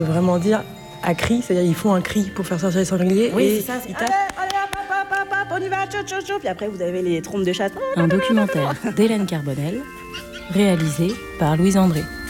Vraiment dire à cri, c'est-à-dire ils font un cri pour faire sortir les sangliers. Oui, et c'est ça. ils tapent. Allez, hop, on y va, tchou. Puis après, vous avez les trompes de chatte. Un documentaire d'Hélène Carbonel, réalisé par Louise André.